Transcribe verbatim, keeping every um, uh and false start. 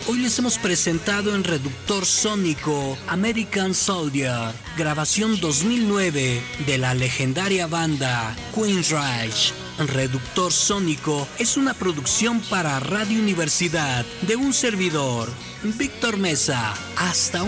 Hoy les hemos presentado en reductor sónico American Soldier, grabación dos mil nueve de la legendaria banda Queensrÿche. Reductor sónico es una producción para Radio Universidad de un servidor, Víctor Mesa. Hasta